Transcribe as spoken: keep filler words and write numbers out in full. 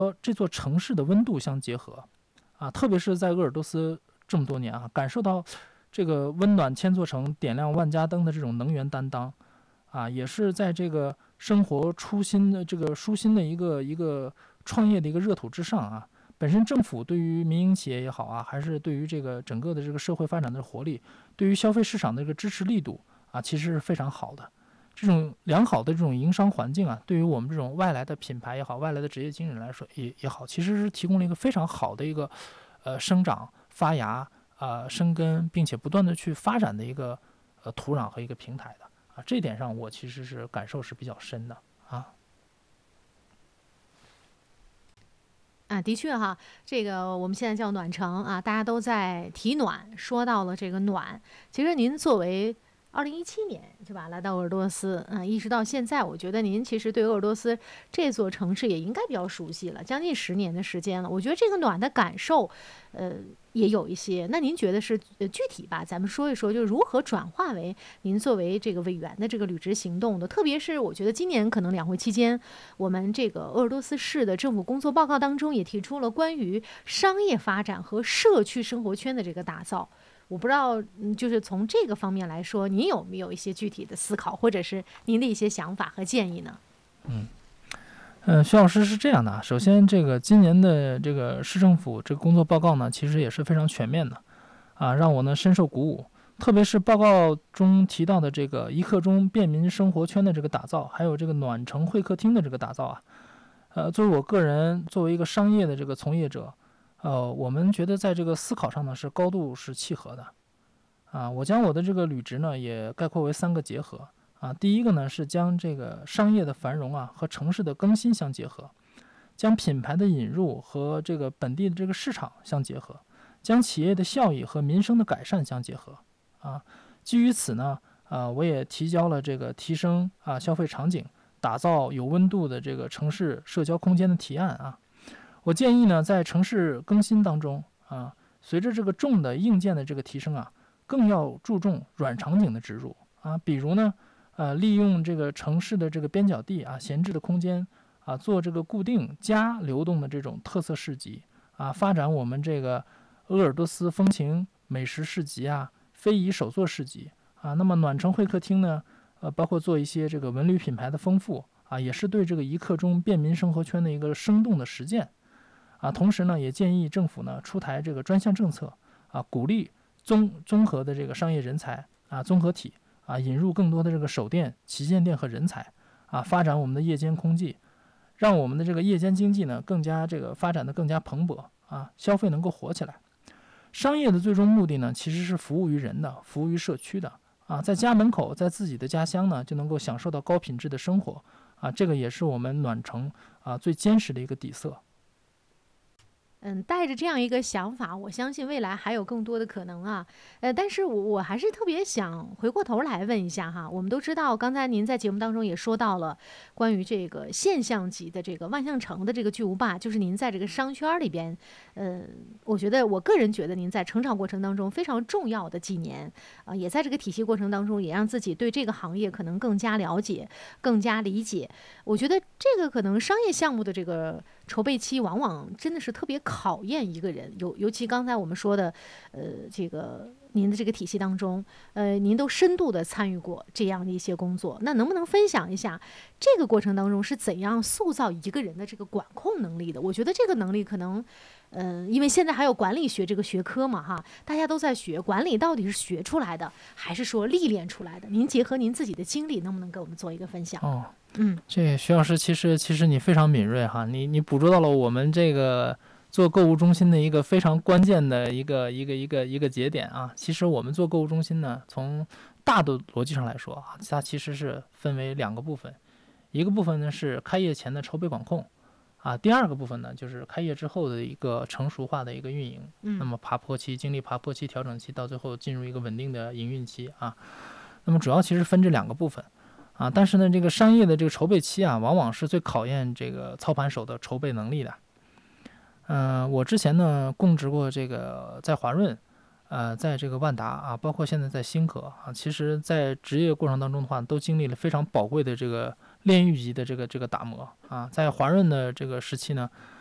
和这座城市的温度相结合啊，特别是在鄂尔多斯这么多年啊，感受到这个温暖千座城、点亮万家灯的这种能源担当啊，也是在这个生活初心的这个舒心的一个一个创业的一个热土之上啊。本身政府对于民营企业也好啊，还是对于这个整个的这个社会发展的活力，对于消费市场的这个支持力度啊，其实是非常好的。这种良好的这种营商环境啊，对于我们这种外来的品牌也好，外来的职业经理人来说也也好，其实是提供了一个非常好的一个呃生长、发芽、呃生根，并且不断的去发展的一个呃土壤和一个平台的啊。这点上我其实是感受是比较深的啊。 啊，的确哈，这个我们现在叫暖城啊，大家都在提暖，说到了这个暖。其实您作为二零一七年是吧，来到鄂尔多斯，嗯，一直到现在，我觉得您其实对鄂尔多斯这座城市也应该比较熟悉了，将近十年的时间了。我觉得这个暖的感受，呃，也有一些。那您觉得是呃具体吧？咱们说一说，就是如何转化为您作为这个委员的这个履职行动的？特别是我觉得今年可能两会期间，我们这个鄂尔多斯市的政府工作报告当中也提出了关于商业发展和社区生活圈的这个打造。我不知道，嗯，就是从这个方面来说，您有没有一些具体的思考，或者是您的一些想法和建议呢？ 嗯。嗯，徐老师是这样的啊。首先，这个今年的这个市政府这个工作报告呢，其实也是非常全面的，啊，让我呢深受鼓舞。特别是报告中提到的这个一刻钟便民生活圈的这个打造，还有这个暖城会客厅的这个打造啊，呃，作为我个人作为一个商业的这个从业者，呃，我们觉得在这个思考上呢是高度是契合的，啊，我将我的这个履职呢也概括为三个结合。啊，第一个呢是将这个商业的繁荣啊和城市的更新相结合，将品牌的引入和这个本地的这个市场相结合，将企业的效益和民生的改善相结合。啊，基于此呢，啊，我也提交了这个提升啊消费场景、打造有温度的这个城市社交空间的提案啊。我建议呢，在城市更新当中啊，随着这个重的硬件的这个提升啊，更要注重软场景的植入啊，比如呢。呃，利用这个城市的这个边角地啊，闲置的空间啊，做这个固定加流动的这种特色市集啊，发展我们这个鄂尔多斯风情美食市集啊，非遗手作市集啊。那么暖城会客厅呢，呃，包括做一些这个文旅品牌的丰富啊，也是对这个一刻钟便民生活圈的一个生动的实践啊。同时呢，也建议政府呢出台这个专项政策啊，鼓励综综合的这个商业人才啊，综合体。啊，引入更多的这个手电、旗舰店和人才，啊，发展我们的夜间空际，让我们的这个夜间经济呢更加这个发展的更加蓬勃啊，消费能够火起来。商业的最终目的呢，其实是服务于人的，服务于社区的啊，在家门口，在自己的家乡呢，就能够享受到高品质的生活啊，这个也是我们暖城啊最坚实的一个底色。 嗯，带着这样一个想法，我相信未来还有更多的可能啊。呃，但是我我还是特别想回过头来问一下哈，我们都知道，刚才您在节目当中也说到了关于这个现象级的这个万象城的这个巨无霸，就是您在这个商圈里边，呃，我觉得我个人觉得您在成长过程当中非常重要的几年啊、呃，也在这个体系过程当中，也让自己对这个行业可能更加了解、更加理解。我觉得这个可能商业项目的这个筹备期，往往真的是特别考验一个人，尤尤其刚才我们说的，呃，这个您的这个体系当中，呃，您都深度的参与过这样的一些工作，那能不能分享一下这个过程当中是怎样塑造一个人的这个管控能力的？我觉得这个能力可能，嗯、呃，因为现在还有管理学这个学科嘛，哈，大家都在学管理，到底是学出来的，还是说历练出来的？您结合您自己的经历，能不能给我们做一个分享？ 哦， 嗯， 这徐老师其实其实你非常敏锐哈，你你捕捉到了我们这个做购物中心的一个非常关键的一个一个一个一个节点啊。其实我们做购物中心呢，从大的逻辑上来说啊，它其实是分为两个部分，一个部分呢是开业前的筹备管控啊，第二个部分呢就是开业之后的一个成熟化的一个运营。 嗯， 那么爬坡期、经历爬坡期、调整期，到最后进入一个稳定的营运期啊。那么主要其实分这两个部分。啊，但是呢，这个商业的这个筹备期啊，往往是最考验这个操盘手的筹备能力的。嗯、呃，我之前呢供职过这个在华润，呃，在这个万达啊，包括现在在星河啊，其实在职业过程当中的话，都经历了非常宝贵的这个炼狱级的这个这个打磨啊。在华润的这个时期呢，